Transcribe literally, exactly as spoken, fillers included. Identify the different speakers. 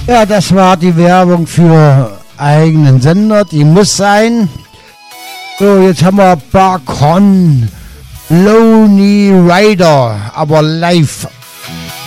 Speaker 1: Ja, das war die Werbung für eigenen Sender, die muss sein. So, jetzt haben wir Barcon Lonely Rider, aber live.